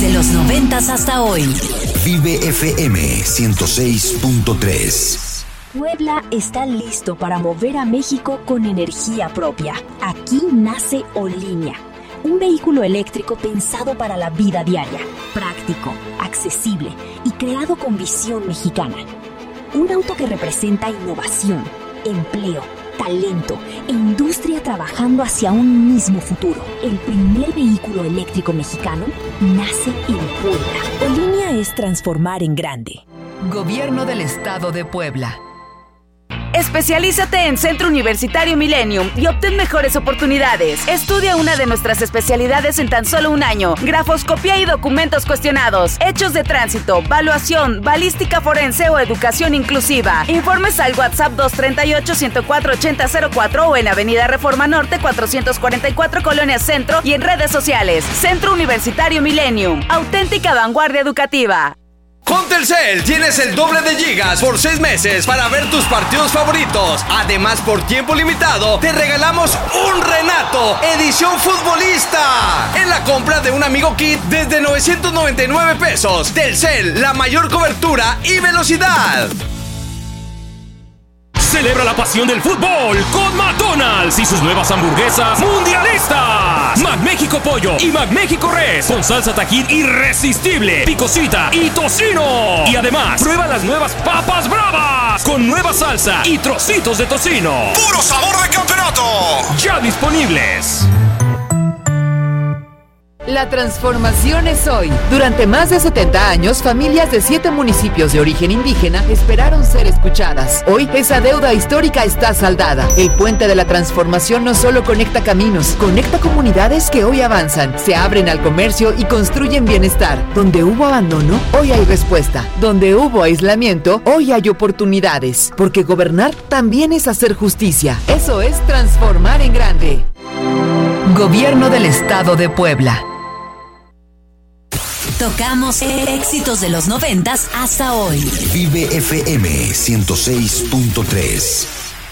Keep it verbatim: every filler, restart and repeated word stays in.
de los noventas hasta hoy. Vive F M ciento seis punto tres. Puebla está listo para mover a México con energía propia. Aquí nace Olinea, un vehículo eléctrico pensado para la vida diaria, práctico, accesible y creado con visión mexicana. Un auto que representa innovación, empleo, talento e industria trabajando hacia un mismo futuro. El primer vehículo eléctrico mexicano nace en Puebla. Olinea es transformar en grande. Gobierno del Estado de Puebla. Especialízate en Centro Universitario Millennium y obtén mejores oportunidades. Estudia una de nuestras especialidades en tan solo un año. Grafoscopía y documentos cuestionados, hechos de tránsito, valuación, balística forense o educación inclusiva. Informes al WhatsApp dos tres ocho, uno cero cuatro, ocho cero cero cuatro o en Avenida Reforma Norte cuatrocientos cuarenta y cuatro, Colonia Centro, y en redes sociales. Centro Universitario Millennium, auténtica vanguardia educativa. Con Telcel tienes el doble de gigas por seis meses para ver tus partidos favoritos. Además, por tiempo limitado, te regalamos un Renato edición futbolista en la compra de un Amigo Kit desde novecientos noventa y nueve pesos. Telcel, la mayor cobertura y velocidad. Celebra la pasión del fútbol con McDonald's y sus nuevas hamburguesas mundialistas. McMéxico Pollo y McMéxico Res con salsa Tajín irresistible, picosita y tocino. Y además, prueba las nuevas papas bravas con nueva salsa y trocitos de tocino. ¡Puro sabor de campeonato! Ya disponibles. La transformación es hoy. Durante más de setenta años, familias de siete municipios de origen indígena esperaron ser escuchadas. Hoy, esa deuda histórica está saldada. El puente de la transformación no solo conecta caminos, conecta comunidades que hoy avanzan, se abren al comercio y construyen bienestar. Donde hubo abandono, hoy hay respuesta. Donde hubo aislamiento, hoy hay oportunidades. Porque gobernar también es hacer justicia. Eso es transformar en grande. Gobierno del Estado de Puebla. Tocamos éxitos de los noventas hasta hoy. Vive F M ciento seis punto tres.